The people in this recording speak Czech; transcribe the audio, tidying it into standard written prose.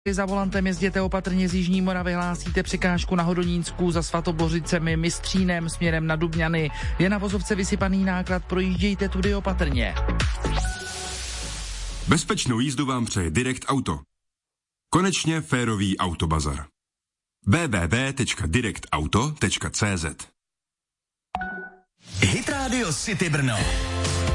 Za volantem jezděte opatrně, z jižní Moravy hlásíte překážku na Hodonínsku za Svatobořicemi, Mystřínem směrem na Dubňany. Je na vozovce vysypaný náklad, projíždějte tudy opatrně. Bezpečnou jízdu vám přeje Direct Auto. Konečně férový autobazar. www.directauto.cz Hit Radio City Brno.